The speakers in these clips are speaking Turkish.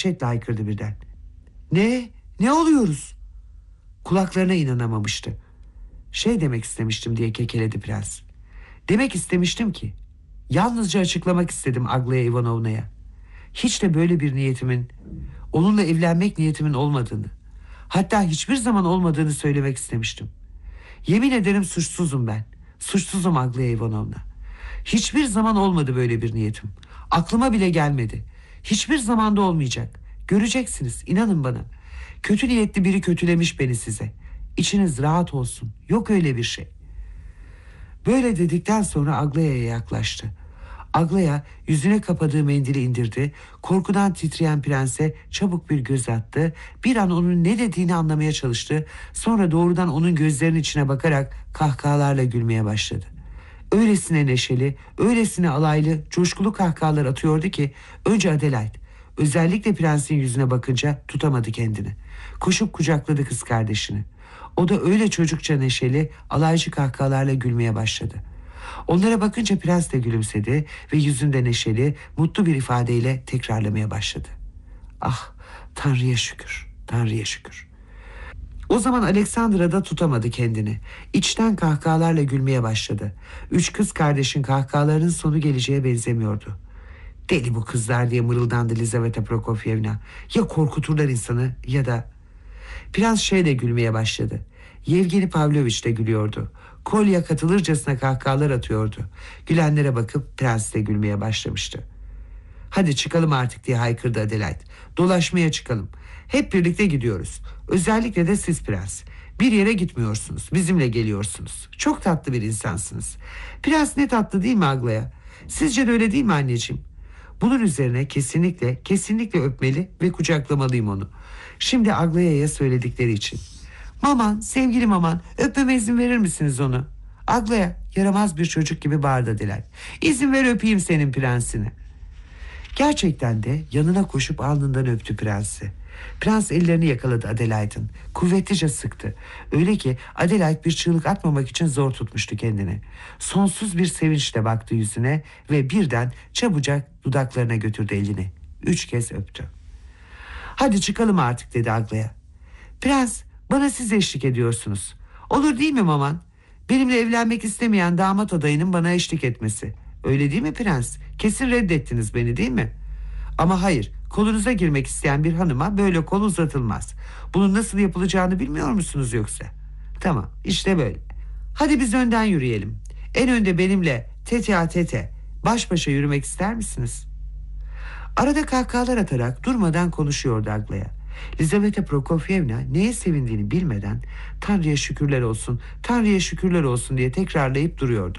dehşetle haykırdı birden. Ne? Ne oluyoruz? Kulaklarına inanamamıştı. Demek istemiştim diye kekeledi prens. Demek istemiştim ki. Yalnızca açıklamak istedim Aglaya Ivanovna'ya. Hiç de böyle bir niyetimin, onunla evlenmek niyetimin olmadığını, hatta hiçbir zaman olmadığını söylemek istemiştim. Yemin ederim suçsuzum ben. Suçsuzum Aglaya Ivanovna. Hiçbir zaman olmadı böyle bir niyetim. Aklıma bile gelmedi. Hiçbir zamanda olmayacak. Göreceksiniz, inanın bana. Kötü niyetli biri kötülemiş beni size. İçiniz rahat olsun. Yok öyle bir şey. Böyle dedikten sonra Aglaya'ya yaklaştı. Aglaya yüzüne kapadığı mendili indirdi. Korkudan titreyen prense çabuk bir göz attı. Bir an onun ne dediğini anlamaya çalıştı. Sonra doğrudan onun gözlerinin içine bakarak kahkahalarla gülmeye başladı. Öylesine neşeli, öylesine alaylı, coşkulu kahkahalar atıyordu ki önce Adelaide, özellikle prensin yüzüne bakınca tutamadı kendini. Koşup kucakladı kız kardeşini. O da öyle çocukça neşeli, alaycı kahkahalarla gülmeye başladı. Onlara bakınca prens de gülümsedi ve yüzünde neşeli, mutlu bir ifadeyle tekrarlamaya başladı. Ah, Tanrı'ya şükür, Tanrı'ya şükür. O zaman Alexandra da tutamadı kendini. İçten kahkahalarla gülmeye başladı. Üç kız kardeşin kahkahalarının sonu geleceğe benzemiyordu. Deli bu kızlar diye mırıldandı Lizaveta Prokofyevna. Ya korkuturlar insanı ya da... Prens de gülmeye başladı. Yevgeni Pavlovich de gülüyordu. Kolya katılırcasına kahkahalar atıyordu. Gülenlere bakıp prens de gülmeye başlamıştı. Hadi çıkalım artık diye haykırdı Adelaide. Dolaşmaya çıkalım. Hep birlikte gidiyoruz. Özellikle de siz prens. Bir yere gitmiyorsunuz. Bizimle geliyorsunuz. Çok tatlı bir insansınız. Prens ne tatlı değil mi Aglaya? Sizce de öyle değil mi anneciğim? Bunun üzerine kesinlikle öpmeli ve kucaklamalıyım onu. Şimdi Aglaya'ya söyledikleri için. Maman, sevgili maman, öpmeme izin verir misiniz onu? Aglaya yaramaz bir çocuk gibi bağırdı Adelaide. İzin ver öpeyim senin prensini. Gerçekten de yanına koşup alnından öptü prensi. Prens ellerini yakaladı Adelaide'ın. Kuvvetlice sıktı. Öyle ki Adelaide bir çığlık atmamak için zor tutmuştu kendini. Sonsuz bir sevinçle baktı yüzüne ve birden çabucak dudaklarına götürdü elini. 3 kez öptü. Hadi çıkalım artık dedi Aglaya. Prens, bana siz eşlik ediyorsunuz. Olur değil mi maman? Benimle evlenmek istemeyen damat adayının bana eşlik etmesi. Öyle değil mi prens? Kesin reddettiniz beni değil mi? Ama hayır, kolunuza girmek isteyen bir hanıma böyle kol uzatılmaz. Bunun nasıl yapılacağını bilmiyor musunuz yoksa? Tamam, işte böyle. Hadi biz önden yürüyelim. En önde benimle tete a tete, baş başa yürümek ister misiniz? Arada kahkahalar atarak durmadan konuşuyordu Aglaya. Lizaveta Prokofyevna neye sevindiğini bilmeden Tanrı'ya şükürler olsun, Tanrı'ya şükürler olsun diye tekrarlayıp duruyordu.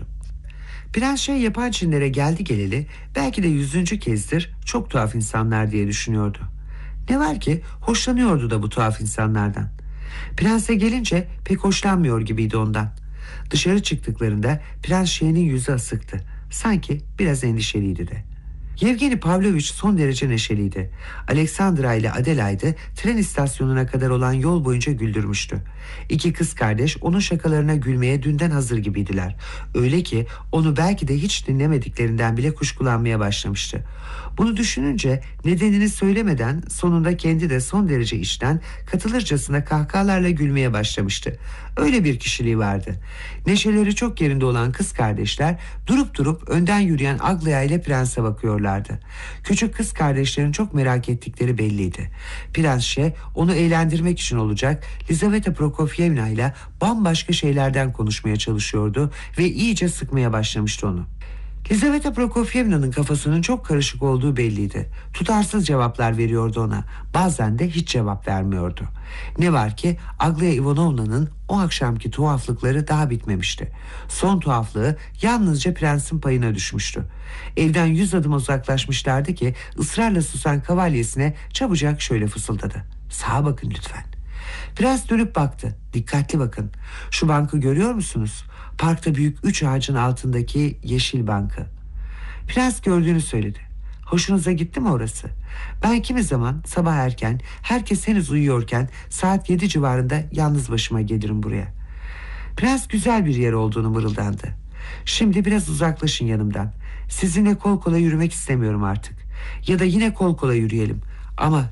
Prens yapan Çinlere geldi geleli belki de 100. kezdir çok tuhaf insanlar diye düşünüyordu. Ne var ki hoşlanıyordu da bu tuhaf insanlardan. Prense gelince pek hoşlanmıyor gibiydi ondan. Dışarı çıktıklarında Prens yüzü asıktı. Sanki biraz endişeliydi de. Yevgeni Pavlovich son derece neşeliydi. Alexandra ile Adelaide'ı tren istasyonuna kadar olan yol boyunca güldürmüştü. İki kız kardeş onun şakalarına gülmeye dünden hazır gibiydiler. Öyle ki onu belki de hiç dinlemediklerinden bile kuşkulanmaya başlamıştı. Bunu düşününce nedenini söylemeden sonunda kendi de son derece içten katılırcasına kahkahalarla gülmeye başlamıştı. Öyle bir kişiliği vardı. Neşeleri çok yerinde olan kız kardeşler durup durup önden yürüyen Aglaya ile prense bakıyorlardı. Küçük kız kardeşlerin çok merak ettikleri belliydi. Prens onu eğlendirmek için olacak Lizaveta Prokofyevna ile bambaşka şeylerden konuşmaya çalışıyordu ve iyice sıkmaya başlamıştı onu. Lizaveta Prokofyevna'nın kafasının çok karışık olduğu belliydi. Tutarsız cevaplar veriyordu ona. Bazen de hiç cevap vermiyordu. Ne var ki Aglaya Ivanovna'nın o akşamki tuhaflıkları daha bitmemişti. Son tuhaflığı yalnızca prensin payına düşmüştü. Evden 100 adım uzaklaşmışlardı ki ısrarla susan kavalyesine çabucak şöyle fısıldadı. Sağa bakın lütfen. Prens dönüp baktı. Dikkatli bakın. Şu bankı görüyor musunuz? Parkta büyük 3 ağacın altındaki yeşil bankı. Prens gördüğünü söyledi. Hoşunuza gitti mi orası? Ben kimi zaman sabah erken, herkes henüz uyuyorken saat 7 civarında yalnız başıma gelirim buraya. Prens güzel bir yer olduğunu mırıldandı. Şimdi biraz uzaklaşın yanımdan. Sizinle kol kola yürümek istemiyorum artık. Ya da yine kol kola yürüyelim. Ama